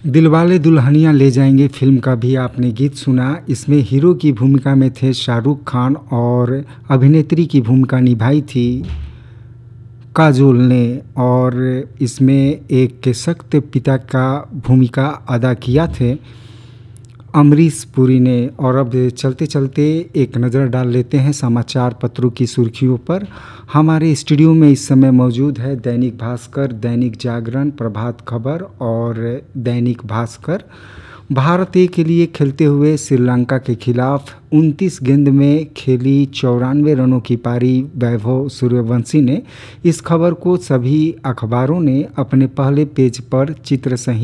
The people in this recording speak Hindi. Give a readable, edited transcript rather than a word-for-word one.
दिलवाले दुल्हनिया ले जाएंगे फिल्म का भी आपने गीत सुना। इसमें हीरो की भूमिका में थे शाहरुख खान और अभिनेत्री की भूमिका निभाई थी काजोल ने। और इसमें एक सख्त पिता का भूमिका अदा किया थे अमरीश पुरी ने। और अब चलते चलते एक नज़र डाल लेते हैं समाचार पत्रों की सुर्खियों पर। हमारे स्टूडियो में इस समय मौजूद है दैनिक भास्कर, दैनिक जागरण, प्रभात खबर और दैनिक भास्कर। भारत ए के लिए खेलते हुए श्रीलंका के खिलाफ 29 गेंद में खेली 94 रनों की पारी वैभव सूर्यवंशी ने। इस खबर को सभी अखबारों ने अपने पहले पेज पर चित्र सहित